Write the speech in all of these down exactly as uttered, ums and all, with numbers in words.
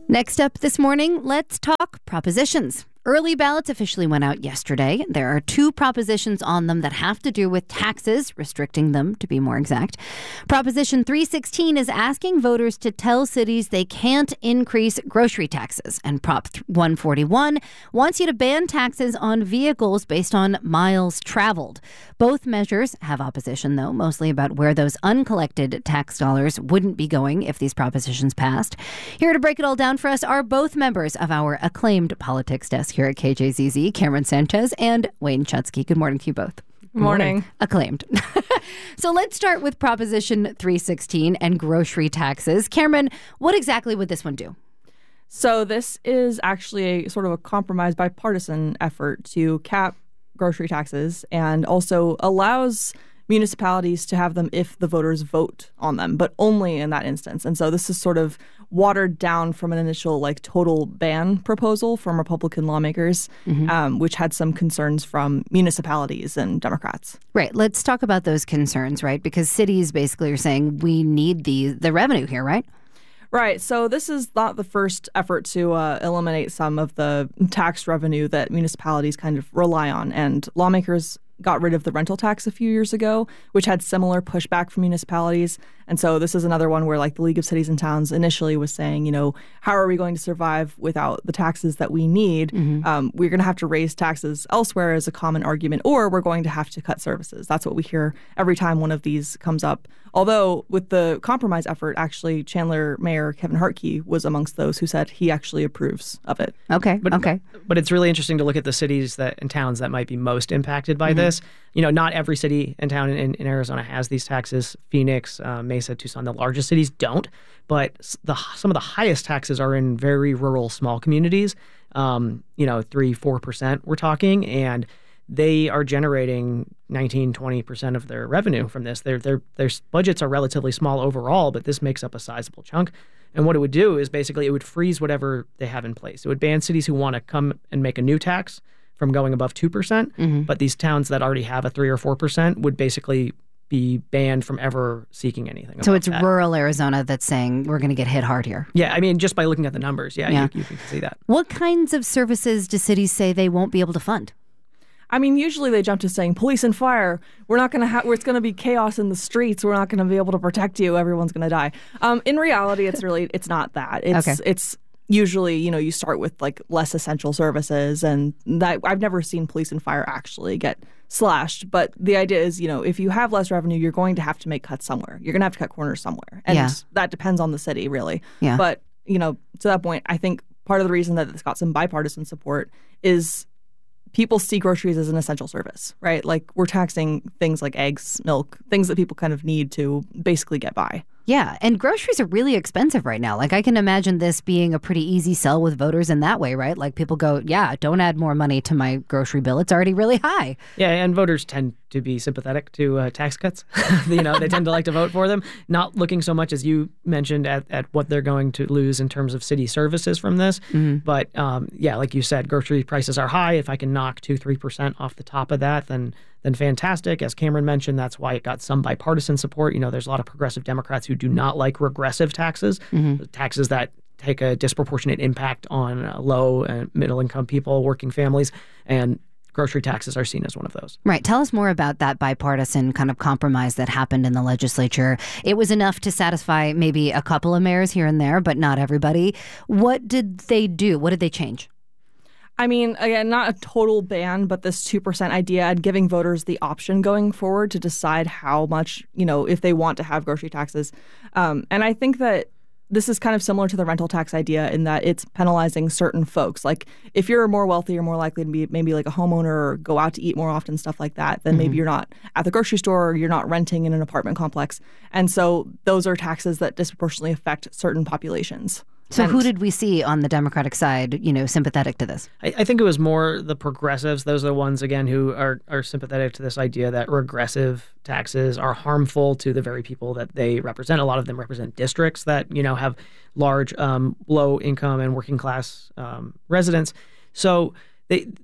Next up this morning, let's talk propositions. Early ballots officially went out yesterday. There are two propositions on them that have to do with taxes, restricting them to be more exact. Proposition three sixteen is asking voters to tell cities they can't increase grocery taxes. And Prop one forty-one wants you to ban taxes on vehicles based on miles traveled. Both measures have opposition, though, mostly about where those uncollected tax dollars wouldn't be going if these propositions passed. Here to break it all down for us are both members of our acclaimed politics desk here at K J Z Z, Cameron Sanchez and Wayne Chutsky. Good morning to you both. Good morning. Acclaimed. So let's start with Proposition three sixteen and grocery taxes. Cameron, what exactly would this one do? So this is actually a sort of a compromise bipartisan effort to cap grocery taxes and also allows municipalities to have them if the voters vote on them, but only in that instance. And so this is sort of watered down from an initial like total ban proposal from Republican lawmakers, mm-hmm. um, which had some concerns from municipalities and Democrats. Right. Let's talk about those concerns, right? Because cities basically are saying we need the the revenue here, right? Right. So this is not the first effort to uh, eliminate some of the tax revenue that municipalities kind of rely on. And lawmakers got rid of the rental tax a few years ago, which had similar pushback from municipalities. And so this is another one where like the League of Cities and Towns initially was saying, you know, how are we going to survive without the taxes that we need? Mm-hmm. Um, we're going to have to raise taxes elsewhere as a common argument, or we're going to have to cut services. That's what we hear every time one of these comes up. Although with the compromise effort, actually, Chandler Mayor Kevin Hartke was amongst those who said he actually approves of it. Okay, but, okay. But it's really interesting to look at the cities that and towns that might be most impacted by mm-hmm. this. You know, not every city and town in, in Arizona has these taxes. Phoenix, uh, Mesa, Tucson, the largest cities don't. But the some of the highest taxes are in very rural, small communities. Um, you know, three, four percent we're talking, and they are generating nineteen, twenty percent of their revenue from this. Their their their budgets are relatively small overall, but this makes up a sizable chunk. And what it would do is basically it would freeze whatever they have in place. It would ban cities who want to come and make a new tax from going above two percent. Mm-hmm. But these towns that already have a three or four percent would basically be banned from ever seeking anything. So it's that. rural Arizona that's saying we're going to get hit hard here. Yeah, I mean, just by looking at the numbers, yeah, yeah. You, you can see that. What kinds of services do cities say they won't be able to fund? I mean, usually they jump to saying police and fire. We're not going to have. It's going to be chaos in the streets. We're not going to be able to protect you. Everyone's going to die. Um, in reality, it's really it's not that. It's okay. it's usually you know you start with like less essential services, and that I've never seen police and fire actually get slashed. But the idea is, you know, if you have less revenue, you're going to have to make cuts somewhere. You're going to have to cut corners somewhere, and yeah. that depends on the city, really. Yeah. But you know, to that point, I think part of the reason that it's got some bipartisan support is people see groceries as an essential service, right? Like we're taxing things like eggs, milk, things that people kind of need to basically get by. Yeah, and groceries are really expensive right now. Like I can imagine this being a pretty easy sell with voters in that way, right? Like people go, yeah, don't add more money to my grocery bill. It's already really high. Yeah, and voters tend to be sympathetic to uh, tax cuts. you know, they tend to like to vote for them, not looking so much as you mentioned at, at what they're going to lose in terms of city services from this. Mm-hmm. But um, yeah, like you said, grocery prices are high. If I can knock two, three percent off the top of that, then then fantastic. As Cameron mentioned, that's why it got some bipartisan support. You know, there's a lot of progressive Democrats who do not like regressive taxes, mm-hmm. taxes that take a disproportionate impact on uh, low and middle income people, working families, and grocery taxes are seen as one of those. Right. Tell us more about that bipartisan kind of compromise that happened in the legislature. It was enough to satisfy maybe a couple of mayors here and there, but not everybody. What did they do? What did they change? I mean, again, not a total ban, but this two percent idea and giving voters the option going forward to decide how much, you know, if they want to have grocery taxes. Um, and I think that this is kind of similar to the rental tax idea in that it's penalizing certain folks. Like if you're more wealthy, you're more likely to be maybe like a homeowner or go out to eat more often, stuff like that. Then mm-hmm. maybe you're not at the grocery store or you're not renting in an apartment complex. And so those are taxes that disproportionately affect certain populations. So and who did we see on the Democratic side, you know, sympathetic to this? I, I think it was more the progressives. Those are the ones, again, who are, are sympathetic to this idea that regressive taxes are harmful to the very people that they represent. A lot of them represent districts that, you know, have large um, low income and working class um, residents. So they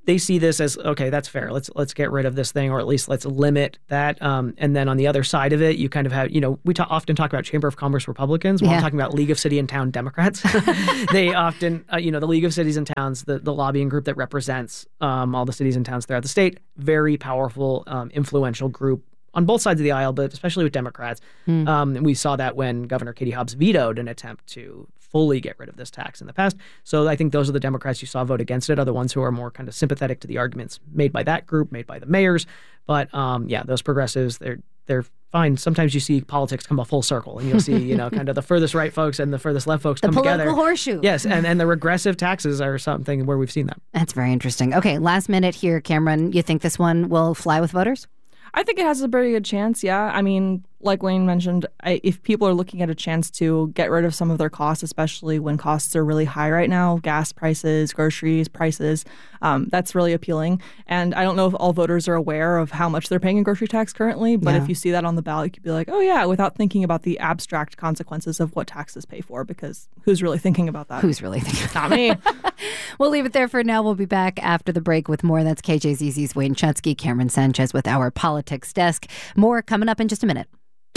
they see this as, okay, that's fair. Let's let's get rid of this thing, or at least let's limit that. Um, and then on the other side of it, you kind of have, you know, we ta- often talk about Chamber of Commerce Republicans. When Yeah. I'm talking about League of City and Town Democrats. They often, uh, you know, the League of Cities and Towns, the, the lobbying group that represents um, all the cities and towns throughout the state, very powerful, um, influential group on both sides of the aisle, but especially with Democrats. Hmm. Um, and we saw that when Governor Katie Hobbs vetoed an attempt to fully get rid of this tax in the past. So I think those are the Democrats you saw vote against it, are the ones who are more kind of sympathetic to the arguments made by that group, made by the mayors. But um, yeah, those progressives, they're they're fine. Sometimes you see politics come a full circle, and you'll see, you know, kind of the furthest right folks and the furthest left folks The come political together. horseshoe. Yes, and, and the regressive taxes are something where we've seen that. That's very interesting. Okay, last minute here, Cameron. You think this one will fly with voters? I think it has a very good chance, yeah. I mean, like Wayne mentioned, I, if people are looking at a chance to get rid of some of their costs, especially when costs are really high right now, gas prices, groceries prices, um, that's really appealing. And I don't know if all voters are aware of how much they're paying in grocery tax currently, but Yeah. if you see that on the ballot, you could be like, oh yeah, without thinking about the abstract consequences of what taxes pay for, because who's really thinking about that? Who's really thinking? Not me. We'll leave it there for now. We'll be back after the break with more. That's K J Z Z's Wayne Chutsky, Cameron Sanchez with our politics desk. More coming up in just a minute.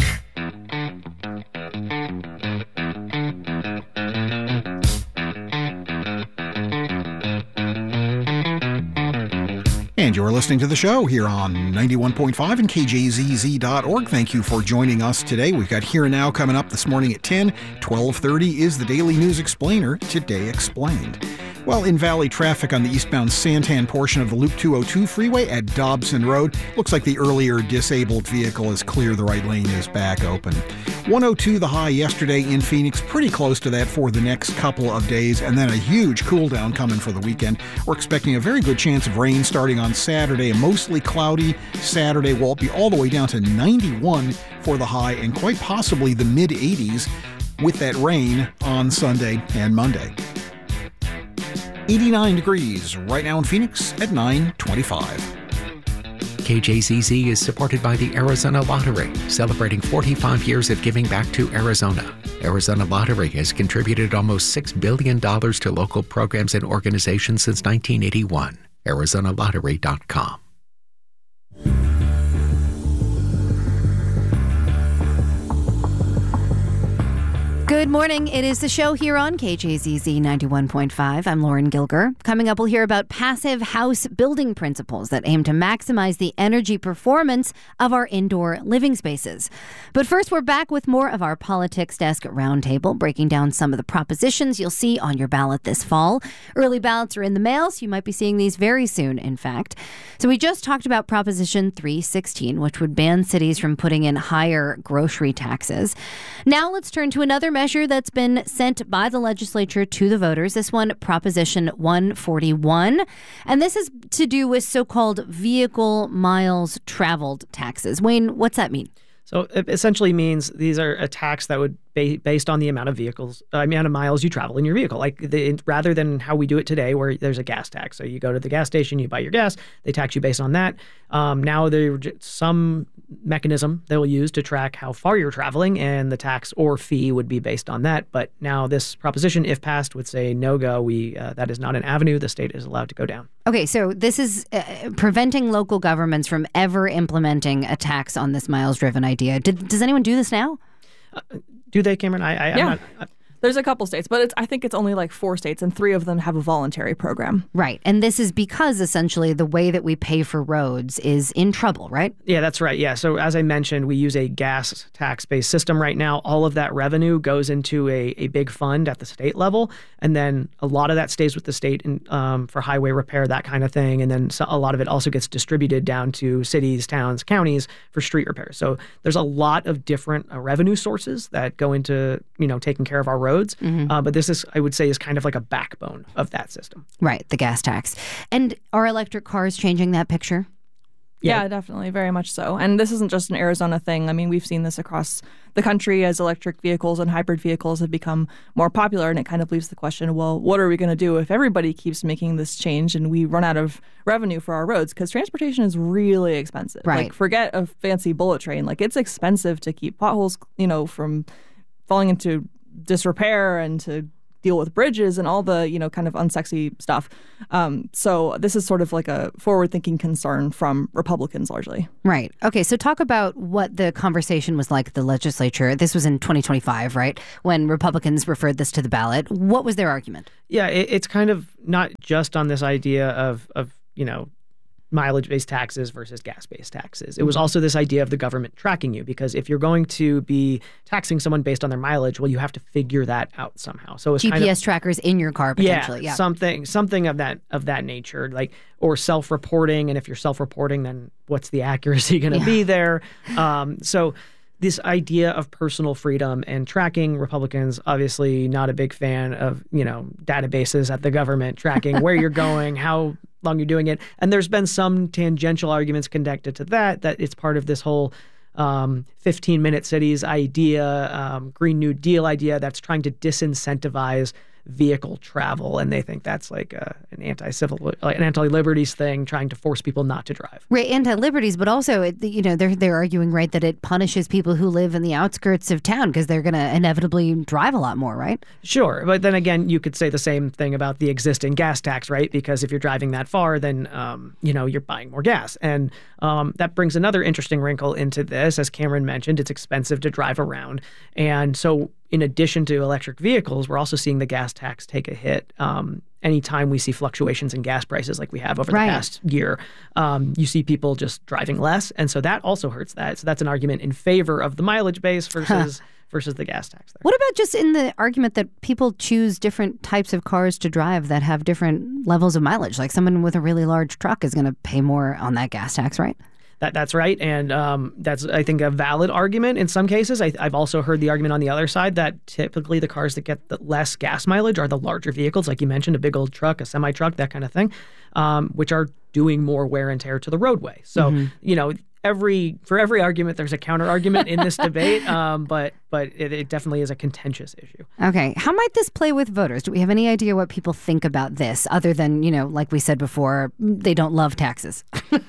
And you're listening to the show here on ninety-one point five and K J Z Z dot org. Thank you for joining us today. We've got Here and Now coming up this morning at ten. twelve thirty is the Daily News Explainer, Today Explained. Well, in Valley traffic on the eastbound Santan portion of the Loop two oh two freeway at Dobson Road. Looks like the earlier disabled vehicle is clear. The right lane is back open. one oh two the high yesterday in Phoenix. Pretty close to that for the next couple of days. And then a huge cool down coming for the weekend. We're expecting a very good chance of rain starting on Saturday. Mostly cloudy. Saturday will be all the way down to ninety-one for the high and quite possibly the mid eighties with that rain on Sunday and Monday. eighty-nine degrees right now in Phoenix at nine twenty-five. K J Z Z is supported by the Arizona Lottery, celebrating forty-five years of giving back to Arizona. Arizona Lottery has contributed almost six billion dollars to local programs and organizations since nineteen eighty-one. Arizona Lottery dot com. Good morning. It is the show here on K J Z Z ninety-one point five. I'm Lauren Gilger. Coming up, we'll hear about passive house building principles that aim to maximize the energy performance of our indoor living spaces. But first, we're back with more of our Politics Desk Roundtable, breaking down some of the propositions you'll see on your ballot this fall. Early ballots are in the mail, so you might be seeing these very soon, in fact. So we just talked about Proposition three sixteen, which would ban cities from putting in higher grocery taxes. Now let's turn to another measure that's been sent by the legislature to the voters. This one, Proposition one forty-one. And this is to do with so-called vehicle miles traveled taxes. Wayne, what's that mean? So it essentially means these are a tax that would be based on the amount of vehicles, uh, amount of miles you travel in your vehicle. Like the, rather than how we do it today, where there's a gas tax. So you go to the gas station, you buy your gas, they tax you based on that. Um, now there's some mechanism they will use to track how far you're traveling, and the tax or fee would be based on that. But now this proposition, if passed, would say no go. We uh, that is not an avenue the state is allowed to go down. Okay, so this is uh, preventing local governments from ever implementing a tax on this miles driven idea. Did, does anyone do this now? Uh, do they, Cameron? I, I, Yeah. I'm not, I, There's a couple states, but it's, I think it's only like four states, and three of them have a voluntary program. Right. And this is because essentially the way that we pay for roads is in trouble, right? Yeah, that's right. Yeah. So as I mentioned, we use a gas tax-based system right now. All of that revenue goes into a, a big fund at the state level. And then a lot of that stays with the state in, um, for highway repair, that kind of thing. And then so a lot of it also gets distributed down to cities, towns, counties for street repairs. So there's a lot of different uh, revenue sources that go into, you know, taking care of our roads. Mm-hmm. Uh, but this is, I would say, is kind of like a backbone of that system. Right. The gas tax. And are electric cars changing that picture? Yeah. yeah, definitely. Very much so. And this isn't just an Arizona thing. I mean, we've seen this across the country as electric vehicles and hybrid vehicles have become more popular. And it kind of leaves the question, well, what are we going to do if everybody keeps making this change and we run out of revenue for our roads? Because transportation is really expensive. Right. Like, forget a fancy bullet train. Like, it's expensive to keep potholes, you know, from falling into disrepair and to deal with bridges and all the, you know, kind of unsexy stuff. Um, so this is sort of like a forward-thinking concern from Republicans largely. Right. Okay, so talk about what the conversation was like at the legislature. This was in twenty twenty-five, right, when Republicans referred this to the ballot. What was their argument? Yeah, it, it's kind of not just on this idea of, of you know, mileage-based taxes versus gas-based taxes. It was also this idea of the government tracking you, because if you're going to be taxing someone based on their mileage, well, you have to figure that out somehow. So it's G P S kind of, trackers in your car potentially. Yeah, Yeah, something something of that of that nature, like or self-reporting. And if you're self-reporting, then what's the accuracy going to Yeah. be there? Um, so this idea of personal freedom and tracking, Republicans obviously not a big fan of, you know, databases at the government tracking where you're going, how long you're doing it. And there's been some tangential arguments connected to that, that it's part of this whole um, fifteen-minute cities idea, um, Green New Deal idea that's trying to disincentivize vehicle travel, and they think that's like a, an anti-civil, like an anti-liberties thing, trying to force people not to drive. right, anti-liberties, but also, it, you know, they're they're arguing, right, that it punishes people who live in the outskirts of town because they're going to inevitably drive a lot more, right? Sure, but then again, you could say the same thing about the existing gas tax, right? Because if you're driving that far, then um, you know, you're buying more gas, and um, that brings another interesting wrinkle into this. As Cameron mentioned, it's expensive to drive around, and so in addition to electric vehicles, we're also seeing the gas tax take a hit. Um, anytime we see fluctuations in gas prices like we have over Right. the past year, um, you see people just driving less. And so that also hurts that. So that's an argument in favor of the mileage base versus versus the gas tax there. What about just in the argument that people choose different types of cars to drive that have different levels of mileage? Like someone with a really large truck is going to pay more on that gas tax, right? That That's right. And um, that's, I think, a valid argument in some cases. I, I've also heard the argument on the other side that typically the cars that get the less gas mileage are the larger vehicles, like you mentioned, a big old truck, a semi-truck, that kind of thing, um, which are doing more wear and tear to the roadway. So, mm-hmm. you know, every for every argument, there's a counter argument in this debate, um, but but it, it definitely is a contentious issue. Okay. How might this play with voters? Do we have any idea what people think about this other than, you know, like we said before, they don't love taxes?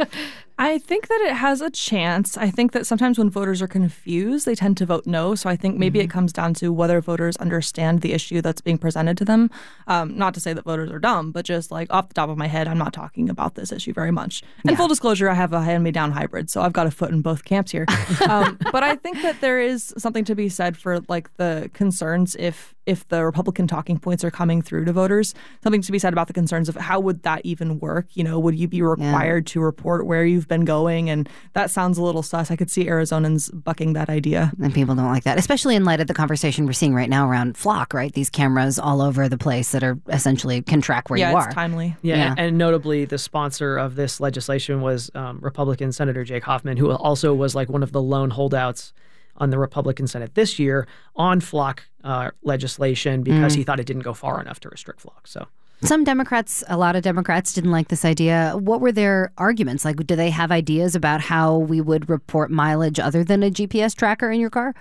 I think that it has a chance. I think that sometimes when voters are confused, they tend to vote no. So I think maybe mm-hmm. it comes down to whether voters understand the issue that's being presented to them. Um, not to say that voters are dumb, but just like off the top of my head, I'm not talking about this issue very much. And yeah. full disclosure, I have a hand-me-down hybrid, so I've got a foot in both camps here. um, but I think that there is something to be said for like the concerns if if the Republican talking points are coming through to voters. Something to be said about the concerns of how would that even work? You know, would you be required yeah. to report where you've been going? And that sounds a little sus. I could see Arizonans bucking that idea. And people don't like that, especially in light of the conversation we're seeing right now around Flock, right? These cameras all over the place that are essentially can track where yeah, you are. Yeah, it's timely. Yeah, yeah, and notably the sponsor of this legislation was um, Republican Senator Jake Hoffman, who also was like one of the lone holdouts on the Republican Senate this year on Flock uh, legislation because mm. he thought it didn't go far enough to restrict Flock. So. Some Democrats, a lot of Democrats didn't like this idea. What were their arguments? Like, do they have ideas about how we would report mileage other than a G P S tracker in your car?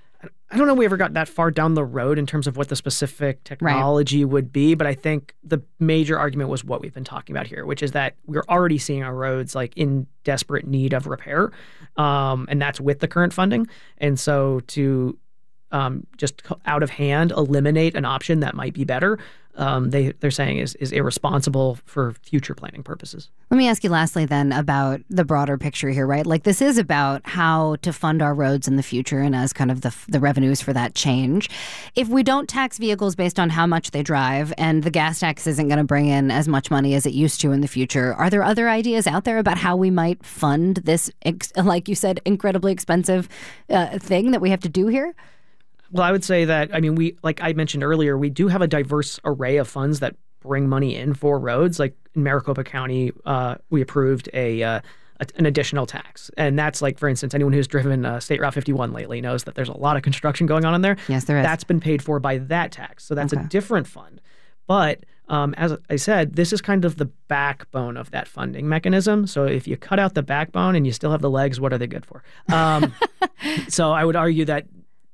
I don't know if we ever got that far down the road in terms of what the specific technology right. would be, but I think the major argument was what we've been talking about here, which is that we're already seeing our roads like in desperate need of repair, um, and that's with the current funding. And so to um, just out of hand eliminate an option that might be better, um, they, they're saying is, is irresponsible for future planning purposes. Let me ask you lastly then about the broader picture here, right? Like this is about how to fund our roads in the future and as kind of the, the revenues for that change. If we don't tax vehicles based on how much they drive and the gas tax isn't going to bring in as much money as it used to in the future, are there other ideas out there about how we might fund this, like you said, incredibly expensive uh, thing that we have to do here? Well, I would say that, I mean, we, like I mentioned earlier, we do have a diverse array of funds that bring money in for roads. Like in Maricopa County, uh, we approved a, uh, a an additional tax. And that's like, for instance, anyone who's driven uh, State Route fifty-one lately knows that there's a lot of construction going on in there. Yes, there is. That's been paid for by that tax. So that's okay. a different fund. But um, as I said, this is kind of the backbone of that funding mechanism. So if you cut out the backbone and you still have the legs, what are they good for? Um, so I would argue that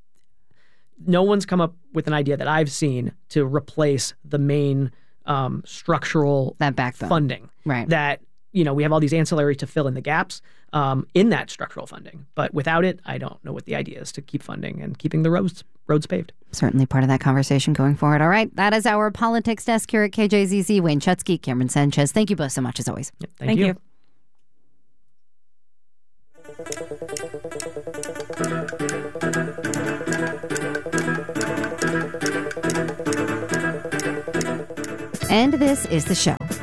no one's come up with an idea that I've seen to replace the main um, structural that backbone. funding right. that you know, we have all these ancillary to fill in the gaps um, in that structural funding. But without it, I don't know what the idea is to keep funding and keeping the roads roads paved. Certainly part of that conversation going forward. All right. That is our politics desk here at K J Z Z. Wayne Chutsky, Cameron Sanchez. Thank you both so much as always. Yep, thank, Thank you. you. And this is the show.